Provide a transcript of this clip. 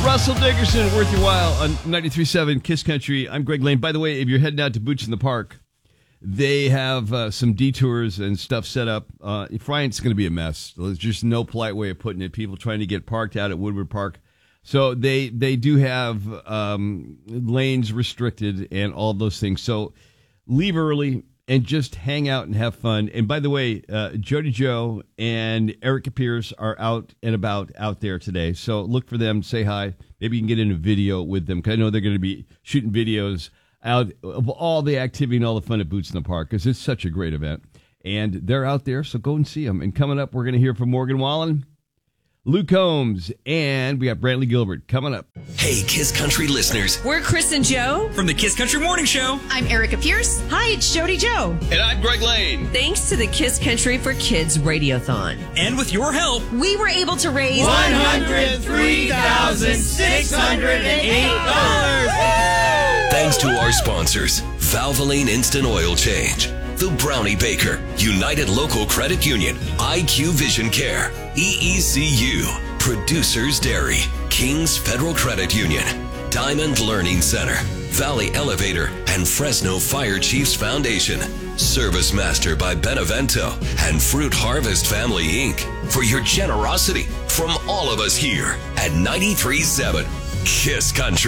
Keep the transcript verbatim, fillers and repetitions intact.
Russell Dickerson, worth your while on ninety-three point seven Kiss Country. I'm Greg Lane. By the way, if you're heading out to Boots in the Park, they have uh, some detours and stuff set up. Uh, Friant's going to be a mess. There's just no polite way of putting it. People trying to get parked out at Woodward Park. So they they do have um, lanes restricted and all those things. So leave early and just hang out and have fun. And by the way, uh, Jody Joe and Erica Pierce are out and about out there today. So look for them, say hi. Maybe you can get in a video with them, because I know they're going to be shooting videos out of all the activity and all the fun at Boots in the Park, because it's such a great event. And they're out there, so go and see them. And coming up, we're going to hear from Morgan Wallen, Luke Combs, and we got Brantley Gilbert coming up. Hey, Kiss Country listeners. We're Chris and Joe from the Kiss Country Morning Show. I'm Erica Pierce. Hi, it's Jody Joe. And I'm Greg Lane. Thanks to the Kiss Country for Kids Radiothon. And with your help, we were able to raise one hundred three thousand six hundred eight dollars. Thanks to our sponsors, Valvoline Instant Oil Change, The Brownie Baker, United Local Credit Union, I Q Vision Care, E E C U, Producers Dairy, King's Federal Credit Union, Diamond Learning Center, Valley Elevator, and Fresno Fire Chiefs Foundation, Service Master by Benevento, and Fruit Harvest Family Incorporated. For your generosity from all of us here at ninety-three point seven Kiss Country.